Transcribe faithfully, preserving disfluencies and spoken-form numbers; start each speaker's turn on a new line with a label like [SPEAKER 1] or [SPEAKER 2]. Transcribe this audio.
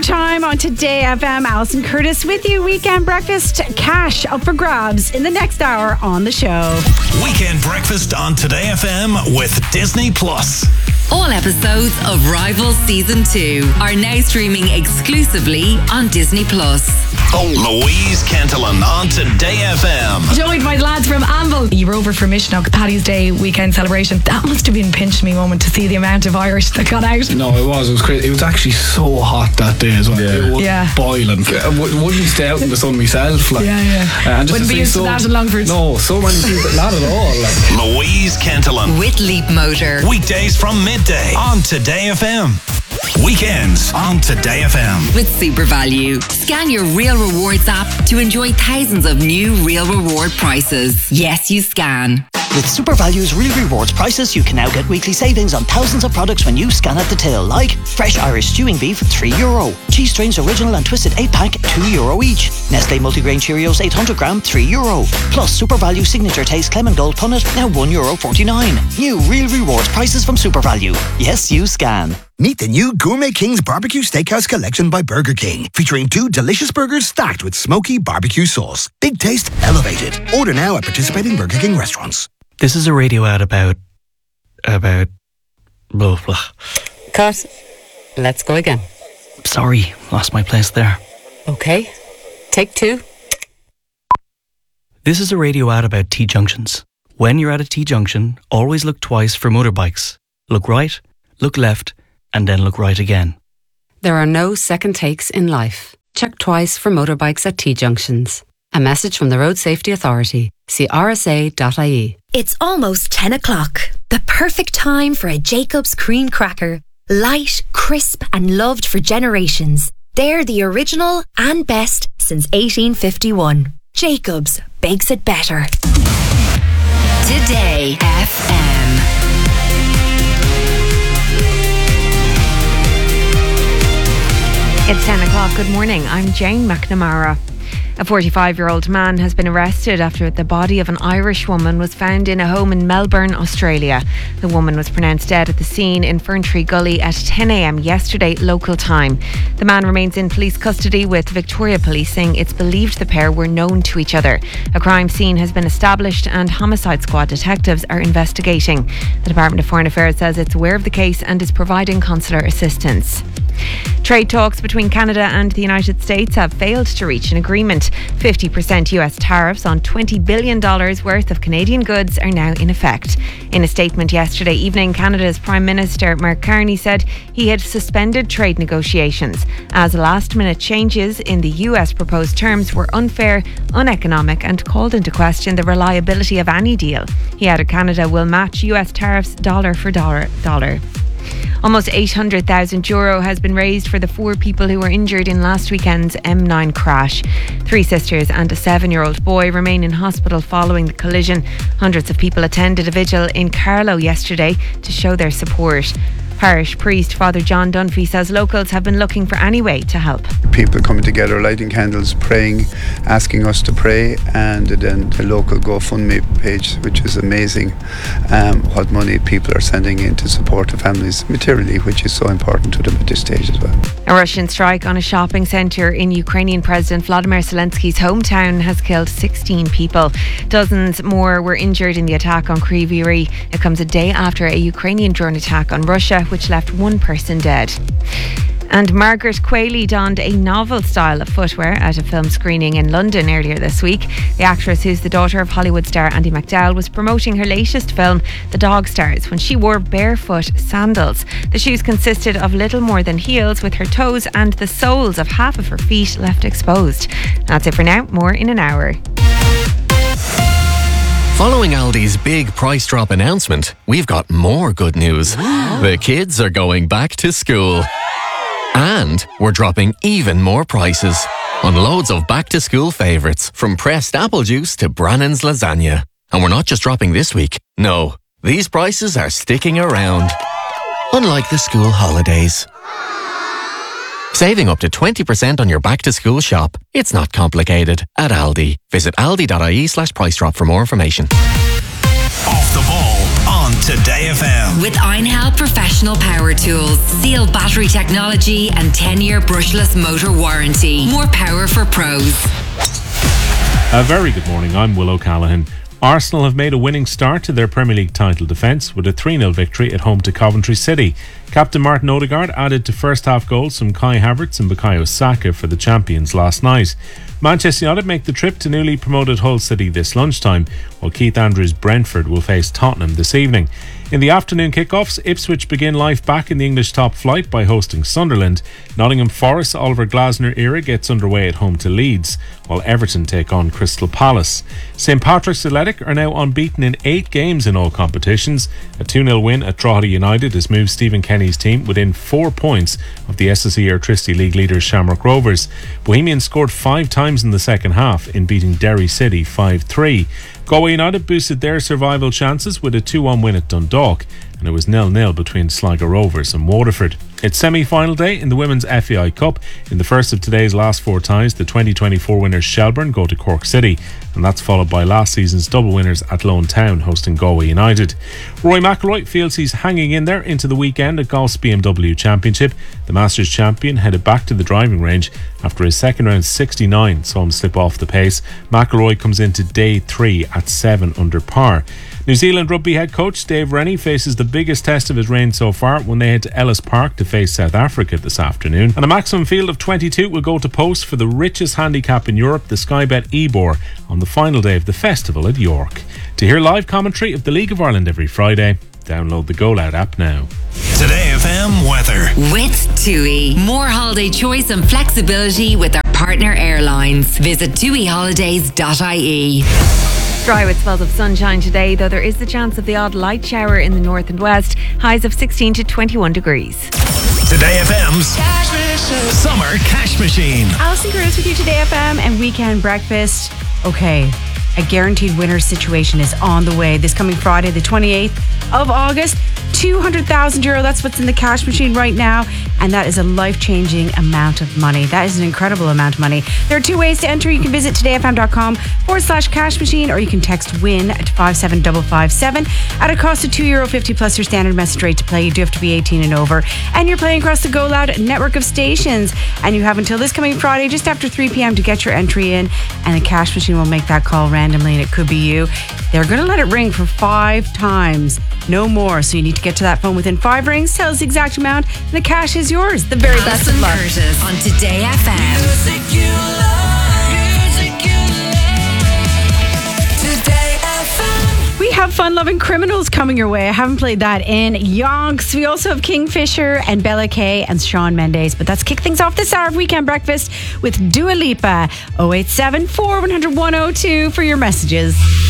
[SPEAKER 1] Time on Today F M. Alison Curtis with you. Weekend breakfast cash up for grabs in the next hour on the show.
[SPEAKER 2] Weekend breakfast on Today F M with Disney Plus.
[SPEAKER 3] All episodes of Rivals Season two are now streaming exclusively on Disney Plus.
[SPEAKER 2] Louise Kentelan on Today F M.
[SPEAKER 4] Joined by the lads from Anvil. You were over for Mishnock, Paddy's Day weekend celebration. That must have been pinch me moment to see the amount of Irish that got out.
[SPEAKER 5] No, it was. It was crazy. It was actually so hot that day as well.
[SPEAKER 4] Yeah.
[SPEAKER 5] It was
[SPEAKER 4] yeah.
[SPEAKER 5] boiling. I w- wouldn't stay out in the sun myself. Like.
[SPEAKER 4] Yeah, yeah.
[SPEAKER 5] Uh, and just
[SPEAKER 4] wouldn't
[SPEAKER 5] to
[SPEAKER 4] be used
[SPEAKER 5] so,
[SPEAKER 4] to that in Longford.
[SPEAKER 5] No, so many people. Not at all. Like.
[SPEAKER 2] Louise Kentelan.
[SPEAKER 3] With Leap Motor.
[SPEAKER 2] Weekdays from midday on Today F M. Weekends on Today F M.
[SPEAKER 3] With Super Value. Scan your Real Rewards app to enjoy thousands of new Real Reward prices. Yes, you scan.
[SPEAKER 6] With Super Value's Real Rewards prices, you can now get weekly savings on thousands of products when you scan at the till, like fresh Irish stewing beef, three euro. Cheese Strains Original and Twisted eight pack, two euro each. Nestle Multigrain Cheerios eight hundred gram, three euro. Plus Super Value Signature Taste Clement Gold Punnet, now one euro forty-nine. New Real Rewards prices from Super Value. Yes, you scan.
[SPEAKER 7] Meet the new Gourmet King's Barbecue Steakhouse Collection by Burger King, featuring two delicious burgers stacked with smoky barbecue sauce. Big taste, elevated. Order now at participating Burger King restaurants.
[SPEAKER 8] This is a radio ad about... about... blah, blah.
[SPEAKER 9] Cut. Let's go again.
[SPEAKER 8] Sorry, lost my place there.
[SPEAKER 9] Okay. Take two.
[SPEAKER 8] This is a radio ad about T-junctions. When you're at a T-junction, always look twice for motorbikes. Look right, look left, and then look right again.
[SPEAKER 9] There are no second takes in life. Check twice for motorbikes at T-junctions. A message from the Road Safety Authority. See r s a dot i e.
[SPEAKER 10] It's almost ten o'clock. The perfect time for a Jacob's cream cracker. Light, crisp and loved for generations. They're the original and best since eighteen fifty-one. Jacob's bakes it better.
[SPEAKER 3] Today F M.
[SPEAKER 11] It's ten o'clock. Good morning. I'm Jane McNamara. A forty-five-year-old man has been arrested after the body of an Irish woman was found in a home in Melbourne, Australia. The woman was pronounced dead at the scene in Ferntree Gully at ten a.m. yesterday, local time. The man remains in police custody, with Victoria Police saying it's believed the pair were known to each other. A crime scene has been established and Homicide Squad detectives are investigating. The Department of Foreign Affairs says it's aware of the case and is providing consular assistance. Trade talks between Canada and the United States have failed to reach an agreement. fifty percent U S tariffs on twenty billion dollars worth of Canadian goods are now in effect. In a statement yesterday evening, Canada's Prime Minister Mark Carney said he had suspended trade negotiations as last-minute changes in the U S proposed terms were unfair, uneconomic and called into question the reliability of any deal. He added Canada will match U S tariffs dollar for dollar. dollar. Almost eight hundred thousand euro has been raised for the four people who were injured in last weekend's M nine crash. Three sisters and a seven-year-old boy remain in hospital following the collision. Hundreds of people attended a vigil in Carlow yesterday to show their support. Parish priest Father John Dunphy says locals have been looking for any way to help.
[SPEAKER 12] People coming together, lighting candles, praying, asking us to pray, and then the local GoFundMe page, which is amazing, um, what money people are sending in to support the families materially, which is so important to them at this stage as well.
[SPEAKER 11] A Russian strike on a shopping centre in Ukrainian President Vladimir Zelensky's hometown has killed sixteen people. Dozens more were injured in the attack on Kryvyi Rih. It comes a day after a Ukrainian drone attack on Russia, which left one person dead. And Margaret Qualley donned a novel style of footwear at a film screening in London earlier this week. The actress, who's the daughter of Hollywood star Andie MacDowell, was promoting her latest film, The Dog Stars, when she wore barefoot sandals. The shoes consisted of little more than heels, with her toes and the soles of half of her feet left exposed. That's it for now. More in an hour.
[SPEAKER 13] Following Aldi's big price drop announcement, we've got more good news. The kids are going back to school. And we're dropping even more prices on loads of back-to-school favourites, from pressed apple juice to Brannan's lasagna. And we're not just dropping this week. No, these prices are sticking around. Unlike the school holidays. Saving up to twenty percent on your back-to-school shop. It's not complicated at Aldi. Visit aldi dot I E slash price drop for more information.
[SPEAKER 2] Off the ball on on Today F M.
[SPEAKER 3] With Einhell Professional Power Tools, sealed battery technology and ten-year brushless motor warranty. More power for pros.
[SPEAKER 14] A very good morning, I'm Will O'Callaghan. Arsenal have made a winning start to their Premier League title defence with a three nil victory at home to Coventry City. Captain Martin Odegaard added to first half goals from Kai Havertz and Bukayo Saka for the champions last night. Manchester United make the trip to newly promoted Hull City this lunchtime, while Keith Andrews' Brentford will face Tottenham this evening. In the afternoon kickoffs, Ipswich begin life back in the English top flight by hosting Sunderland. Nottingham Forest's Oliver Glasner era gets underway at home to Leeds, while Everton take on Crystal Palace. St Patrick's Athletic are now unbeaten in eight games in all competitions. A two nil win at Drogheda United has moved Stephen Kenny's team within four points of the S S E Airtricity League leaders Shamrock Rovers. Bohemians scored five times in the second half in beating Derry City five three. Galway United boosted their survival chances with a two one win at Dundalk, and it was nil nil between Sligo Rovers and Waterford. It's semi-final day in the Women's F A I Cup. In the first of today's last four ties, the twenty twenty-four winners Shelbourne go to Cork City, and that's followed by last season's double winners Athlone Town hosting Galway United. Rory McIlroy feels he's hanging in there into the weekend at Golf's B M W Championship. The Masters champion headed back to the driving range after his second round sixty-nine saw him slip off the pace. McIlroy comes into day three at seven under par. New Zealand rugby head coach Dave Rennie faces the biggest test of his reign so far when they head to Ellis Park to face South Africa this afternoon. And a maximum field of twenty-two will go to post for the richest handicap in Europe, the Sky Bet Ebor, on the final day of the festival at York. To hear live commentary of the League of Ireland every Friday, download the Go Loud app now.
[SPEAKER 2] Today F M weather.
[SPEAKER 3] With TUI. More holiday choice and flexibility with our partner airlines. Visit tui holidays dot I E.
[SPEAKER 11] Dry with spells of sunshine today, though there is the chance of the odd light shower in the north and west. Highs of sixteen to twenty-one degrees.
[SPEAKER 2] Today F M's Summer Cash Machine.
[SPEAKER 1] Alison Curtis with you Today F M and Weekend Breakfast. Okay, a guaranteed winner situation is on the way this coming Friday, the twenty-eighth of August. two hundred thousand euro, that's what's in the cash machine right now, and that is a life-changing amount of money. That is an incredible amount of money. There are two ways to enter. You can visit todayfm.com forward slash cash machine, or you can text WIN to five seven five five seven at a cost of two euro fifty plus your standard message rate to play. You do have to be eighteen and over, and you're playing across the Go Loud network of stations, and you have until this coming Friday just after three p.m. to get your entry in, and the cash machine will make that call randomly, and it could be you. They're going to let it ring for five times, no more, so you need to get to that phone within five rings, tell us the exact amount, and the cash is yours. The very best of luck.
[SPEAKER 3] Curtis on Today F M.
[SPEAKER 15] Music you love, music you love. Today F M.
[SPEAKER 1] We have fun-loving criminals coming your way. I haven't played that in yonks. We also have Kingfisher and Bella Kay and Shawn Mendes. But let's kick things off this hour of Weekend Breakfast with Dua Lipa. oh eight seven four one hundred one oh two for your messages.